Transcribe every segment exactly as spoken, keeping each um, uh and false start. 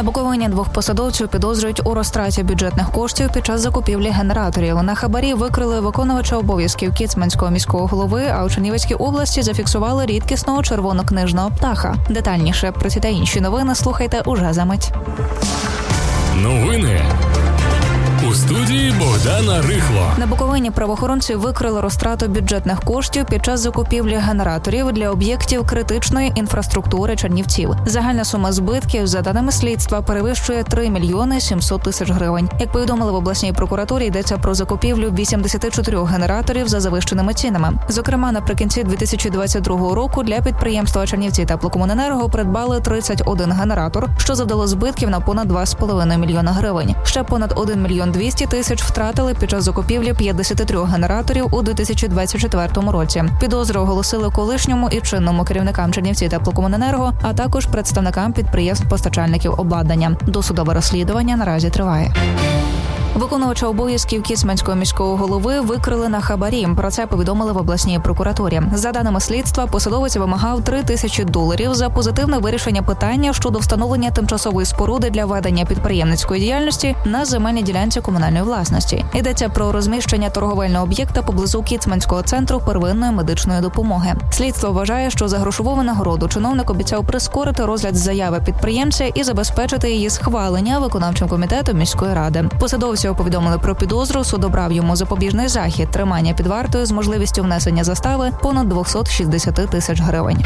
На Буковині двох посадовців підозрюють у розтраті бюджетних коштів під час закупівлі генераторів. На хабарі викрили виконувача обов'язків Кіцманського міського голови, а у Чернівецькій області зафіксували рідкісного червонокнижного птаха. Детальніше про ці та інші новини слухайте уже за мить. Новини у студії Богдана Рихло. На Буковині правоохоронці викрили розтрату бюджетних коштів під час закупівлі генераторів для об'єктів критичної інфраструктури Чернівців. Загальна сума збитків, за даними слідства, перевищує три мільйони сімсот тисяч гривень. Як повідомили в обласній прокуратурі, йдеться про закупівлю вісімдесят чотири генераторів за завищеними цінами. Зокрема, наприкінці дві тисячі двадцять другого року для підприємства Чернівці теплокомуненерго придбали тридцять один генератор, що завдало збитків на понад два з половиною мільйона гривень. Ще понад один мільйон двісті тисяч втратили під час закупівлі п'ятдесят три генераторів у дві тисячі двадцять четвертому році. Підозру оголосили колишньому і чинному керівникам Чернівці теплокомуненерго, а також представникам підприємств-постачальників обладнання. Досудове розслідування наразі триває. Виконувача обов'язків Кіцманського міського голови викрили на хабарі. Про це повідомили в обласній прокуратурі. За даними слідства, посадовець вимагав три тисячі доларів за позитивне вирішення питання щодо встановлення тимчасової споруди для ведення підприємницької діяльності на земельній ділянці комунальної власності. Йдеться про розміщення торговельного об'єкта поблизу Кіцманського центру первинної медичної допомоги. Слідство вважає, що за грошову винагороду чиновник обіцяв прискорити розгляд заяви підприємця і забезпечити її схвалення виконавчим комітетом міської ради. Посадовці повідомили про підозру, суд обрав йому запобіжний захід, тримання під вартою з можливістю внесення застави понад двісті шістдесят тисяч гривень.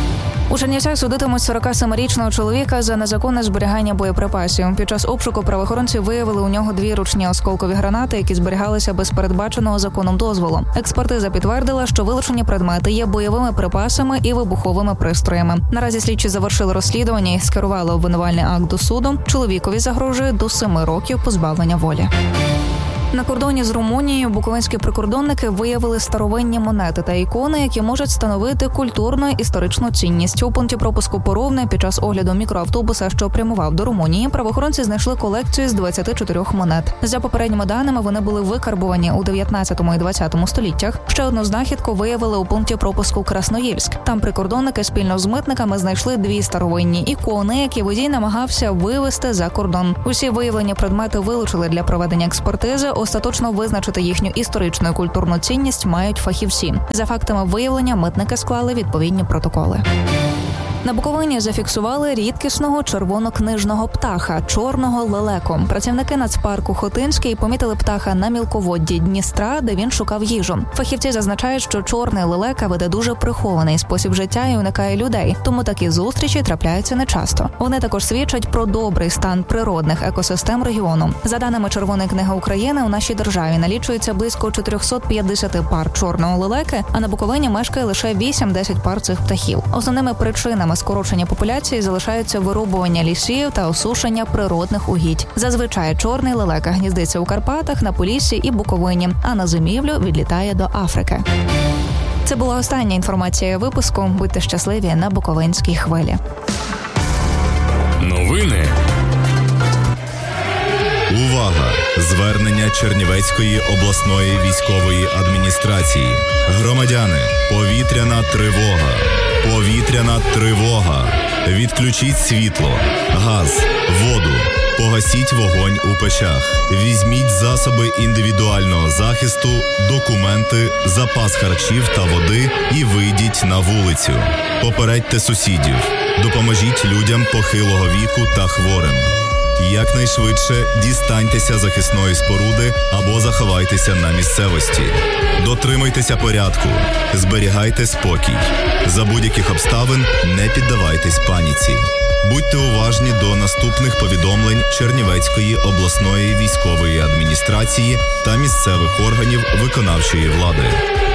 У Чернівцях судитимуть сорокасемирічного чоловіка за незаконне зберігання боєприпасів. Під час обшуку правоохоронці виявили у нього дві ручні осколкові гранати, які зберігалися без передбаченого законом дозволу. Експертиза підтвердила, що вилучені предмети є бойовими припасами і вибуховими пристроями. Наразі слідчі завершили розслідування і скерували обвинувальний акт до суду. Чоловікові загрожує до семи років позбавлення волі. На кордоні з Румунією буковинські прикордонники виявили старовинні монети та ікони, які можуть становити культурну історичну цінність. У пункті пропуску Поровне під час огляду мікроавтобуса, що прямував до Румунії, правоохоронці знайшли колекцію з двадцяти чотирьох монет. За попередніми даними, вони були викарбувані у дев'ятнадцятому і двадцятому століттях. Ще одну знахідку виявили у пункті пропуску Красноїльськ. Там прикордонники спільно з митниками знайшли дві старовинні ікони, які водій намагався вивезти за кордон. Усі виявлені предмети вилучили для проведення експертизи. Остаточно визначити їхню історичну і культурну цінність мають фахівці. За фактами виявлення митники склали відповідні протоколи. На Буковині зафіксували рідкісного червонокнижного птаха – чорного лелеку. Працівники нацпарку Хотинський помітили птаха на мілководді Дністра, де він шукав їжу. Фахівці зазначають, що чорний лелека веде дуже прихований спосіб життя і уникає людей, тому такі зустрічі трапляються нечасто. Вони також свідчать про добрий стан природних екосистем регіону. За даними Червоної книги України, у нашій державі налічується близько чотириста п'ятдесят пар чорного лелеки, а на Буковині мешкає лише вісім-десять пар цих птахів. Основними причинами скорочення популяції залишаються вирубування лісів та осушення природних угідь. Зазвичай чорний лелека гніздиться у Карпатах, на Поліссі і Буковині, а на зимівлю відлітає до Африки. Це була остання інформація випуску. Будьте щасливі на Буковинській хвилі. Новини. Увага! Звернення Чернівецької обласної військової адміністрації. Громадяни, повітряна тривога. Повітряна тривога. Відключіть світло, газ, воду. Погасіть вогонь у печах. Візьміть засоби індивідуального захисту, документи, запас харчів та води і вийдіть на вулицю. Попередьте сусідів. Допоможіть людям похилого віку та хворим. Якнайшвидше дістаньтеся захисної споруди або заховайтеся на місцевості. Дотримуйтеся порядку, зберігайте спокій. За будь-яких обставин не піддавайтесь паніці. Будьте уважні до наступних повідомлень Чернівецької обласної військової адміністрації та місцевих органів виконавчої влади.